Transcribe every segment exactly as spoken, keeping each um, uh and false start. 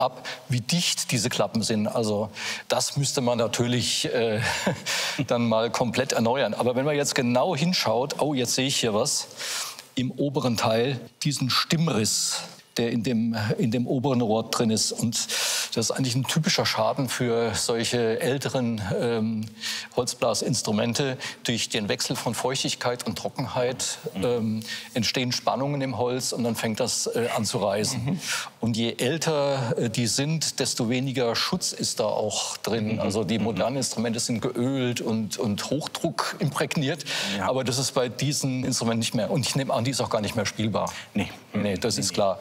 ab, wie dicht diese Klappen sind. Also das müsste man natürlich äh, dann mal komplett erneuern. Aber wenn man jetzt genau hinschaut, oh, jetzt sehe ich hier was, im oberen Teil, diesen Stimmriss, der in dem, in dem oberen Rohr drin ist. Und das ist eigentlich ein typischer Schaden für solche älteren ähm, Holzblasinstrumente. Durch den Wechsel von Feuchtigkeit und Trockenheit ähm, entstehen Spannungen im Holz und dann fängt das äh, an zu reißen. Mhm. Und je älter äh, die sind, desto weniger Schutz ist da auch drin. Mhm. Also die modernen Instrumente sind geölt und, und Hochdruck imprägniert. Ja. Aber das ist bei diesen Instrumenten nicht mehr. Und ich nehme an, die ist auch gar nicht mehr spielbar. Nee, nee, das ist klar.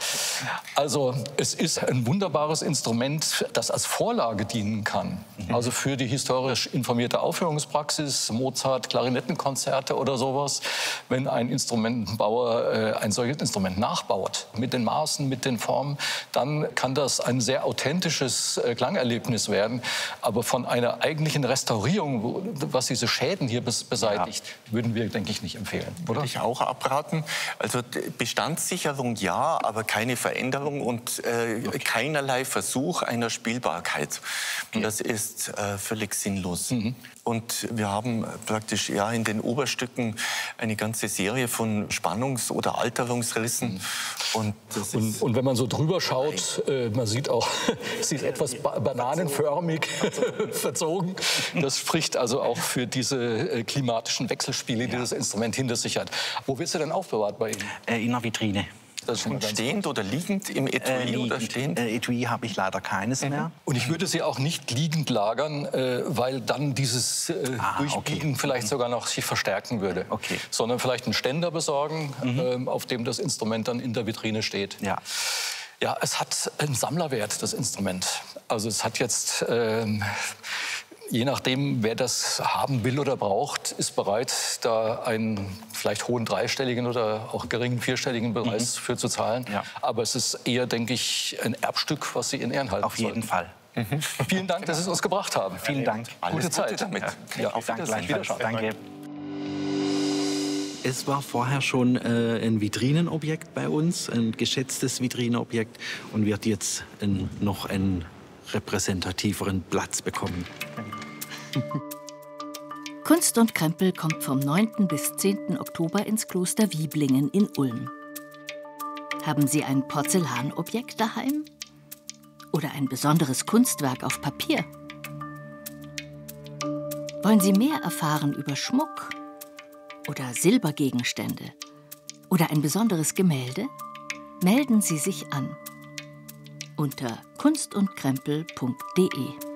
Also es ist ein wunderbares Instrument, das als Vorlage dienen kann. Mhm. Also für die historisch informierte Aufführungspraxis, Mozart, Klarinettenkonzerte oder sowas. Wenn ein Instrumentenbauer äh, ein solches Instrument nachbaut, mit den Maßen, mit den Formen, dann kann das ein sehr authentisches äh, Klangerlebnis werden. Aber von einer eigentlichen Restaurierung, wo, was diese Schäden hier bes beseitigt, ja. würden wir, denke ich, nicht empfehlen. Oder? Würde ich auch abraten. Also Bestandssicherung ja, aber keine Veränderung und äh, okay. keinerlei Versuch einer Spielbarkeit. Und das ist äh, völlig sinnlos. Mhm. Und wir haben praktisch ja, in den Oberstücken eine ganze Serie von Spannungs- oder Alterungsrissen. Mhm. Und, das und, ist und wenn man so drüber schaut, äh, man sieht auch, sie ist etwas ba bananenförmig verzogen. Das spricht also auch für diese äh, klimatischen Wechselspiele, die ja. das Instrument hinter sich hat. Wo wird sie denn aufbewahrt bei Ihnen? Äh, in einer Vitrine. Das ist stehend oder liegend im Etui äh, liegend, oder stehend? Äh, Etui habe ich leider keines mhm. mehr. Und ich würde sie auch nicht liegend lagern, äh, weil dann dieses äh, ah, Durchbiegen okay. vielleicht sogar noch sich verstärken würde. Okay. Sondern vielleicht einen Ständer besorgen, mhm. äh, auf dem das Instrument dann in der Vitrine steht. Ja. Ja, es hat einen Sammlerwert, das Instrument. Also es hat jetzt... Äh, Je nachdem, wer das haben will oder braucht, ist bereit, da einen vielleicht hohen dreistelligen oder auch geringen vierstelligen Preis mhm. für zu zahlen. Ja. Aber es ist eher, denke ich, ein Erbstück, was Sie in Ehren halten Auf jeden sollten. Fall. Mhm. Vielen Dank, dass Sie es uns gebracht haben. Vielen Dank. Alles Gute Zeit. Gute damit. Ja. Ja. Auf Wiedersehen. Danke. Es war vorher schon äh, ein Vitrinenobjekt bei uns, ein geschätztes Vitrinenobjekt und wird jetzt ein, noch einen repräsentativeren Platz bekommen. Kunst und Krempel kommt vom neunten bis zehnten Oktober ins Kloster Wieblingen in Ulm. Haben Sie ein Porzellanobjekt daheim? Oder ein besonderes Kunstwerk auf Papier? Wollen Sie mehr erfahren über Schmuck? Oder Silbergegenstände? Oder ein besonderes Gemälde? Melden Sie sich an unter kunst und krempel punkt de.